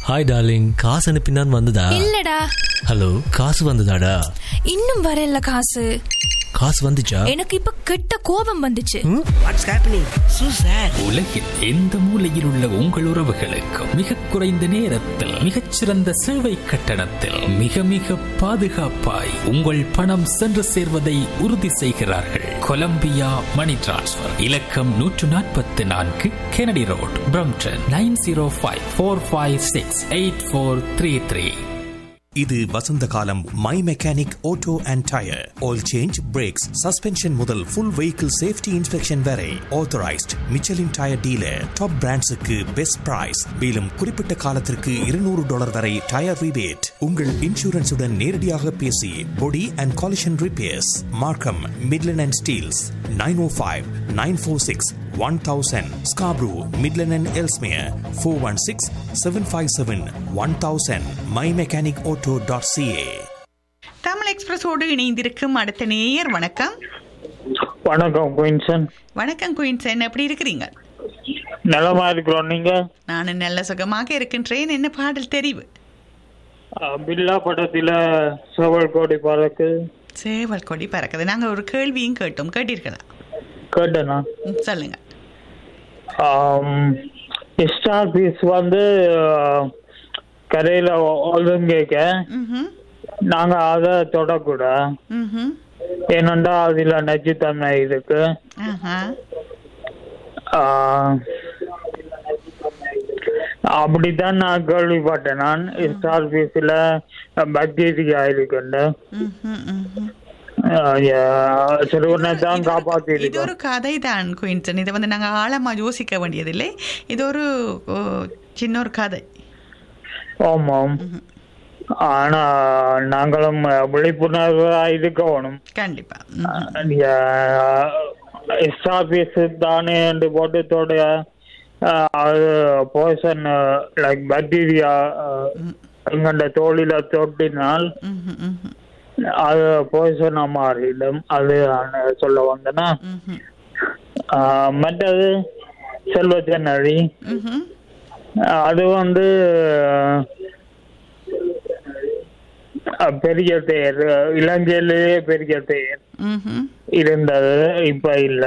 Hi darling, காசு அனுப்பினான் வந்ததா? இல்லடா. ஹலோ, காசு வந்ததாடா? இன்னும் வரல. காசு வந்துச்சா? எனக்கு இப்ப கெட்ட கோபம் வந்துச்சு. What's happening சூசர்? உலகில் எந்த மூலையில் உள்ள உங்கள் உறவுகளுக்கு மிக குறைந்த நேரத்தில் மிகச்சிறந்த சேவை கட்டணத்தில் மிக மிக பாதுகாப்பாய் உங்கள் பணம் சென்று சேர்வதை உறுதி செய்கிறார்கள். கொலம்பியா மணி டிரான்ஸ்ஃபர். இலக்கம் 144 கெனடி ரோட், பிரம்டன் 9054568433. இது வசந்த காலம். My mechanic auto and tyre oil change, breaks, suspension முதல் ஃபுல் வெஹிக்கிள் சேஃப்டி இன்ஸ்பெக்ஷன் வரை authorised Michelin tyre dealer. Top பிராண்ட்ஸுக்கு best price. மேலும் குறிப்பிட்ட காலத்திற்கு $200 வரை டயர் ரிபேட். உங்கள் இன்சூரன்ஸுடன் நேரடியாக பேசி பொடி அண்ட் காலிஷன் ரிப்பேர்ஸ். மார்க்கம், Midland and Steeles. 905-946-1000. Scarborough, Midland and Ellesmere. 416-757-1000. mymechanicauto.ca. Tamil எக்ஸ்பிரஸோடு இணைந்திருக்கும் அடுத்த நேயர். வணக்கம். வணக்கம் குயின்சன். வணக்கம் குயின்சன், எப்படி இருக்கிறீங்க? நலமா இருக்கிறோம். நீங்க? நான் நல்ல சுகமாக இருக்கின்றேன். என்ன பாடல் தெரிவு? பில்லா படத்துல சேவல் கொடி பறக்கு. சேவல் கொடி பறக்குது. நாங்க ஒரு கேள்வியும் கேட்டோம், கேட்டீர்களா? கேட்டனா? சொல்லுங்க. ஸ்டார் பீஸ் வந்து கரையில ஒழுங்கேக்க நாங்க அதை தொடக்கூட, ஏனண்டா அதுல நச்சுத்தன்மை இருக்கு. அப்படித்தான் நான் கேள்விப்பட்டேன். நான் ஸ்டார் பீஸ்ல பாக்டீரியா இருக்குன்னு சிறுவனைத்தான் காப்பாத்தி. இது ஒரு கதை தான் குயின்சன். இதை வந்து நாங்க ஆழமா யோசிக்க வேண்டியதில்லை. இது ஒரு சின்ன ஒரு கதை. ஆமாம். ஆனா நாங்களும் விழிப்புணர்வா இருக்கணும். கண்டிப்பா. எஸ்டாபிஎஸ் தானே என்று போட்டதோட அது பாய்சன் லைக் பாக்டீரியா எங்கண்ட தோழில தொட்டினால் அது பாய்சனா மாறிடும். அது சொல்ல வந்தனா. மற்றது செல்வச்சன்னழி, அது வந்து பெரிய தேர், இலங்கையிலேயே பெரிய தேர் இருந்தது, இப்ப இல்ல.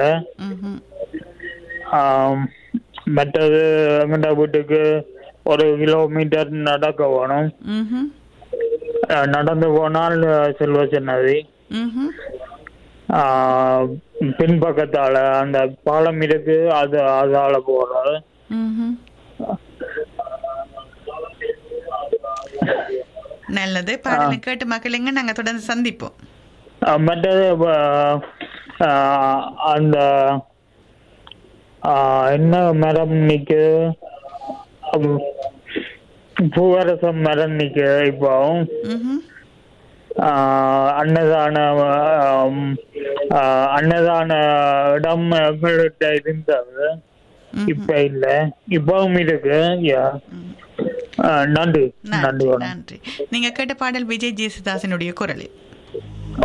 மற்றது எங்கட வீட்டுக்கு 1 கிலோமீட்டர் நடக்க வேணும். நடந்து போனால் செல்வச்சன்னதி. பின்பக்கத்தால அந்த பாலம் இருக்கு, அது அதால போறது. நல்லது. பாடலை கேட்டு மக்களுங்க நாங்க தொடர்ந்து சந்திப்போம். மற்றது அந்த என்ன மரம் நிக்கு, பூவரசம் மரம் நிக்கு. இப்போ அன்னதான இடம் எங்கள்கிட்ட இருந்தது, இப்ப இல்ல. இப்பவும் இருக்கு. நன்றி. நன்றி. நீங்க கேட்ட பாடல் விஜய் ஜேசுதாசனுடைய குரலில்.